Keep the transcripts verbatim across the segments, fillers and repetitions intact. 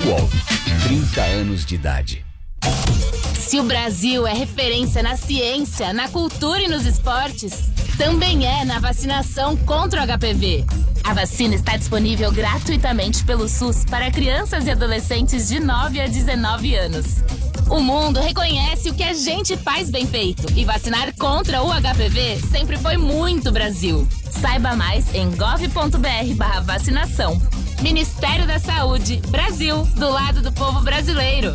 UOL, trinta anos de idade. Se o Brasil é referência na ciência, na cultura e nos esportes, também é na vacinação contra o H P V. A vacina está disponível gratuitamente pelo SUS para crianças e adolescentes de nove a dezenove anos. O mundo reconhece o que a gente faz bem feito e vacinar contra o H P V sempre foi muito Brasil. Saiba mais em gov.br barra vacinação. Ministério da Saúde, Brasil, do lado do povo brasileiro.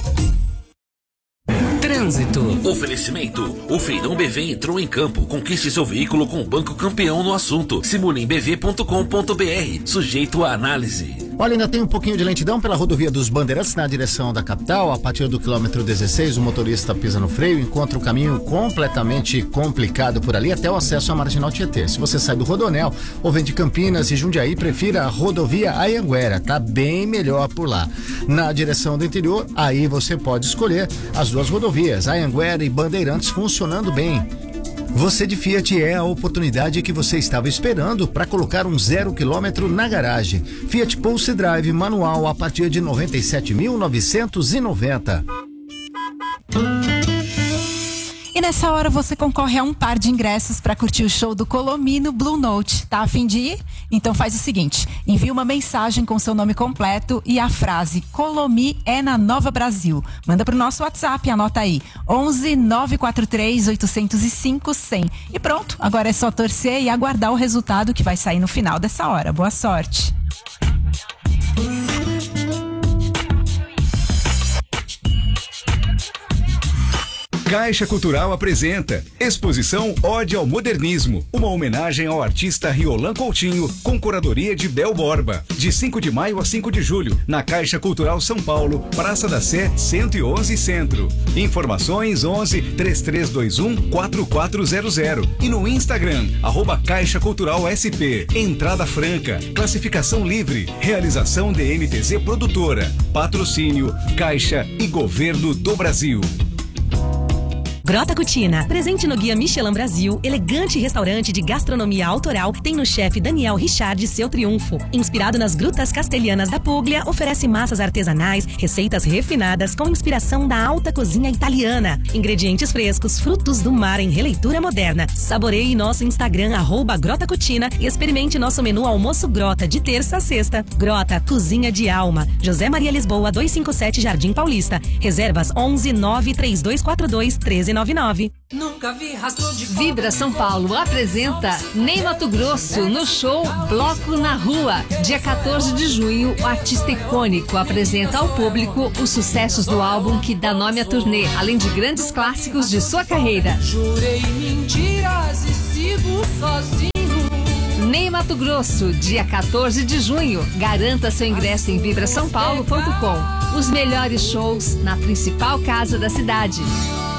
Trânsito. Oferecimento. O Feirão B V entrou em campo. Conquiste seu veículo com o banco campeão no assunto. Simule em b v ponto com ponto b r. Sujeito à análise. Olha, ainda tem um pouquinho de lentidão pela rodovia dos Bandeirantes na direção da capital. A partir do quilômetro dezesseis, o motorista pisa no freio e encontra o caminho completamente complicado por ali até o acesso à Marginal Tietê. Se você sai do Rodoanel ou vem de Campinas e Jundiaí, prefira a rodovia Anhanguera. Tá bem melhor por lá. Na direção do interior, aí você pode escolher as duas rodovias, Anhanguera e Bandeirantes, funcionando bem. Você de Fiat é a oportunidade que você estava esperando para colocar um zero quilômetro na garagem. Fiat Pulse Drive manual a partir de noventa e sete mil novecentos e noventa. E nessa hora você concorre a um par de ingressos para curtir o show do Colomi no Blue Note. Tá a fim de ir? Então faz o seguinte, envie uma mensagem com seu nome completo e a frase Colomi é na Nova Brasil. Manda pro nosso WhatsApp, anota aí, onze nove quatro três oito zero cinco cem. E pronto, agora é só torcer e aguardar o resultado que vai sair no final dessa hora. Boa sorte! Caixa Cultural apresenta Exposição Ode ao Modernismo, uma homenagem ao artista Riolan Coutinho, com curadoria de Bel Borba, de cinco de maio a cinco de julho, na Caixa Cultural São Paulo, Praça da Sé, cento e onze Centro. Informações onze, três três dois um, quatro quatro zero zero e no Instagram, arroba Caixa Cultural S P. Entrada franca, classificação livre, realização D N T Z Produtora, patrocínio, Caixa e Governo do Brasil. Grota Cucina, presente no Guia Michelin Brasil, elegante restaurante de gastronomia autoral, tem no chefe Daniel Richard seu triunfo. Inspirado nas grutas castelhanas da Puglia, oferece massas artesanais, receitas refinadas com inspiração da alta cozinha italiana. Ingredientes frescos, frutos do mar em releitura moderna. Saboreie nosso Instagram, arroba Grota Cucina, e experimente nosso menu almoço Grota, de terça a sexta. Grota, cozinha de alma. José Maria Lisboa, duzentos e cinquenta e sete, Jardim Paulista. Reservas onze nove três dois quatro dois um três nove nove. Nunca vi rastro de Vibra São Paulo apresenta Ney Matogrosso no show Bloco na Rua. Dia quatorze de junho, o artista icônico apresenta ao público os sucessos do álbum que dá nome à turnê, além de grandes clássicos de sua carreira. Jurei mentiras e sigo sozinho. Ney Matogrosso, dia quatorze de junho. Garanta seu ingresso em vibra são paulo ponto com. Os melhores shows na principal casa da cidade.